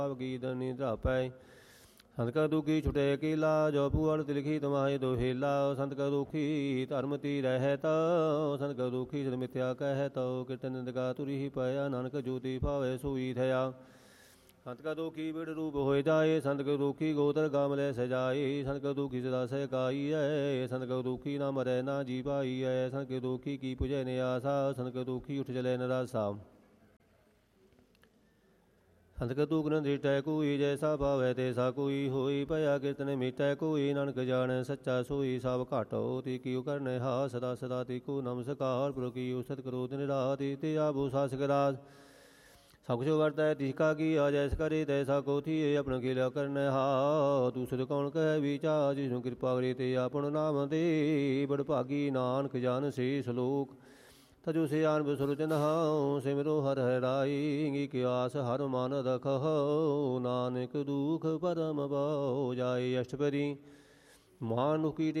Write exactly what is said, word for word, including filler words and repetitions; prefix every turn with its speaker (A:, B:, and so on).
A: ਗੀਤ ਨਿੰਦਰਾ ਪੈ ਸੰਤ ਕਾ ਦੁਖੀ ਛੁਟੇ ਕੀਲਾ ਜੋ ਪੂਅਲ ਤਿਲਖੀ ਤਮਾਹੇ ਦੋਹੇਲਾ ਸੰਤ ਕਾ ਦੁਖੀ ਧਰਮ ਤੀ ਰਹਿ ਤਾ ਸੰਤ ਕਾ ਦੁਖੀ ਸਦ ਮਿਥਿਆ ਕਹਿ ਤਉ ਕੀਰਤਨ ਨਿੰਦਗਾ ਤੁਰੀ ਪਇਆ ਨਾਨਕ ਜੋਤੀ ਭਾਵੇ ਸੋਈ ਥਿਆ ਸੰਤ ਕਾ ਦੁਖੀ ਬਿੜ ਰੂਪ ਹੋਏ ਜਾਏ ਸੰਤ ਕਾ ਦੁਖੀ ਗੋਤਰ ਗਾਮ ਲੈ ਸਜਾਏ ਸੰਤ ਕਾ ਦੁਖੀ ਸਦਾ ਸਹਿਕਾਈ ਹੈ ਸੰਤ ਕਾ ਦੁਖੀ ਨਾ ਮਰੈ ਨਾ ਜੀ ਪਾਈ ਹੈ ਸੰਤ ਕਾ ਦੁਖੀ ਕੀ ਪੁਜੈ ਨਿਆਸਾ ਸੰਤ ਕਾ ਦੁਖੀ ਉਠ ਚਲੇ ਨਰਾਸਾ ਸੰਤ ਕਾ ਦੁਖ ਨ ਦ੍ਰਿਟੈ ਕੋਈ ਜੈਸਾ ਭਾਵੈ ਤੈਸਾ ਕੋਈ ਹੋਈ ਭਇਆ ਕੀਰਤਨ ਮਿਟੈ ਕੋਈ ਨਾਨਕ ਜਾਣੈ ਸੱਚਾ ਸੋਈ ਸਭ ਘਾਟੋ ਤੀ ਕਿਉ ਕਰਨੈ ਹਾ ਸਦਾ ਸਦਾ ਤੀ ਕੋ ਨਮਸਕਾਰ ਪ੍ਰਭੁ ਕੀਓ ਸਤ ਕਰੋ ਦਿਨ ਰਾਤਿ ਤੇ ਆਭੂ ਸਾਸਕ ਰਾਜ ਸਭ ਕੁਛ ਵਰਤੈ ਤਿਸ ਕਾ ਕੀਆ ਜੈਸ ਕਰੇ ਤੈਸਾ ਕੋ ਥੀਏ ਆਪਣ ਕੀਲਿਆ ਕਰਨੈ ਹਾ ਦੂਸਰ ਕੌਣ ਕਹਿ ਵਿਚਾਰ ਜਿਸਨੂੰ ਕਿਰਪਾ ਕਰੇ ਤੇ ਆਪਣ ਨਾਮ ਦੇ ਬੜ ਭਾਗੀ ਨਾਨਕ ਜਾਨ ਸੇ ਸਲੋਕ ਤਜੁ ਸਿਆਨ ਬਿਸੁਰਜਨ ਹਾਉ ਸਿਮਰੋ ਹਰਿ ਹਰਾਈ ਕੀ ਆਸ ਹਰ ਮਨ ਰਖਹੁ ਨਾਨਕ ਦੁਖ ਪਰਮ ਪਾਉ ਜਾਏ ਅਸ਼ਟਪਦੀ ਮਾਨੁਕੀ